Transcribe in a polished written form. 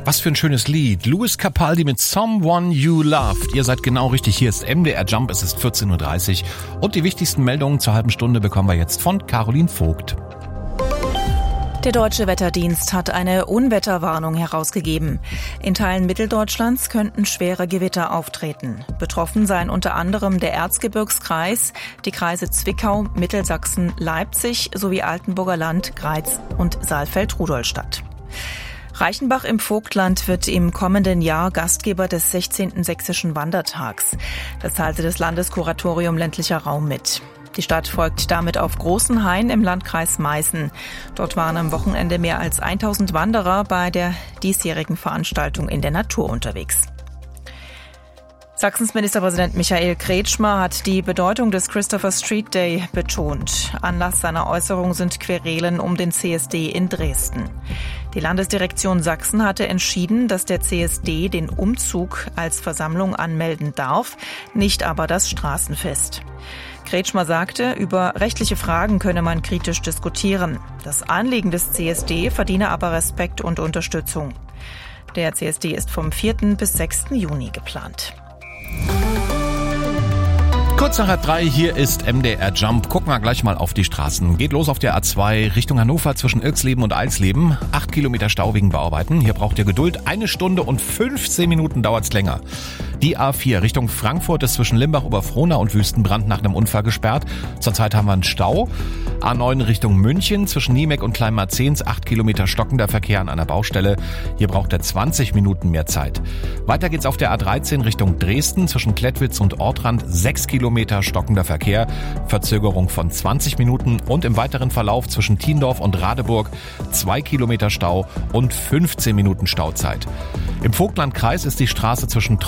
Was für ein schönes Lied. Louis Capaldi mit Someone You Loved. Ihr seid genau richtig. Hier ist MDR Jump. Es ist 14.30 Uhr. Und die wichtigsten Meldungen zur halben Stunde bekommen wir jetzt von Caroline Vogt. Der Deutsche Wetterdienst hat eine Unwetterwarnung herausgegeben. In Teilen Mitteldeutschlands könnten schwere Gewitter auftreten. Betroffen seien unter anderem der Erzgebirgskreis, die Kreise Zwickau, Mittelsachsen, Leipzig sowie Altenburger Land, Greiz und Saalfeld-Rudolstadt. Reichenbach im Vogtland wird im kommenden Jahr Gastgeber des 16. Sächsischen Wandertags. Das teilte das Landeskuratorium ländlicher Raum mit. Die Stadt folgt damit auf Großenhain im Landkreis Meißen. Dort waren am Wochenende mehr als 1000 Wanderer bei der diesjährigen Veranstaltung in der Natur unterwegs. Sachsens Ministerpräsident Michael Kretschmer hat die Bedeutung des Christopher Street Day betont. Anlass seiner Äußerung sind Querelen um den CSD in Dresden. Die Landesdirektion Sachsen hatte entschieden, dass der CSD den Umzug als Versammlung anmelden darf, nicht aber das Straßenfest. Kretschmer sagte, über rechtliche Fragen könne man kritisch diskutieren. Das Anliegen des CSD verdiene aber Respekt und Unterstützung. Der CSD ist vom 4. bis 6. Juni geplant. Kurz nach 3, hier ist MDR Jump. Gucken wir gleich mal auf die Straßen. Geht los auf der A2 Richtung Hannover zwischen Irksleben und Eilsleben. 8 Kilometer Stau wegen Bauarbeiten. Hier braucht ihr Geduld. 1 Stunde und 15 Minuten dauert's länger. Die A4 Richtung Frankfurt ist zwischen Limbach-Oberfrohna und Wüstenbrand nach einem Unfall gesperrt. Zurzeit haben wir einen Stau. A9 Richtung München zwischen Niemeck und Kleinmarzens. 8 Kilometer stockender Verkehr an einer Baustelle. Hier braucht er 20 Minuten mehr Zeit. Weiter geht's auf der A13 Richtung Dresden zwischen Klettwitz und Ortrand. 6 Kilometer stockender Verkehr. Verzögerung von 20 Minuten. Und im weiteren Verlauf zwischen Tiendorf und Radeburg 2 Kilometer Stau und 15 Minuten Stauzeit. Im Vogtlandkreis ist die Straße zwischen